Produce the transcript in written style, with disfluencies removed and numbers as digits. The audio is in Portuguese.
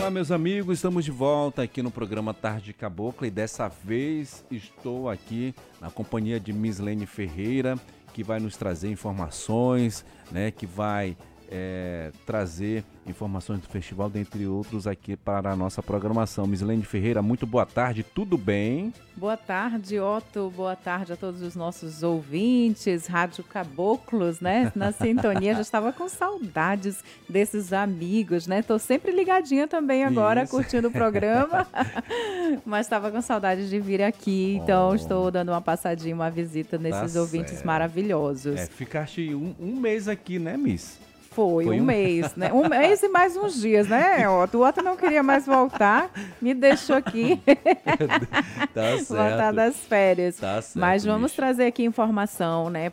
Olá, meus amigos, estamos de volta aqui no programa Tarde Cabocla e dessa vez estou aqui na companhia de Mislene Ferreira, que vai nos trazer informações, né, que vai trazer informações do festival, dentre outros, aqui para a nossa programação. Mislene Ferreira, muito boa tarde, tudo bem? Boa tarde, Otto, boa tarde a todos os nossos ouvintes, Rádio Caboclos, né, na sintonia, já estava com saudades desses amigos, né, tô sempre ligadinha também agora, curtindo o programa, mas estava com saudade de vir aqui, então estou dando uma passadinha, uma visita nesses ouvintes maravilhosos. Ficaste um mês aqui, né, Miss? Foi um mês, né? Um mês e mais uns dias, né, Otto? O Otto não queria mais voltar, me deixou aqui. Tá certo. Voltar das férias. Tá certo, mas vamos bicho. trazer aqui informação, né,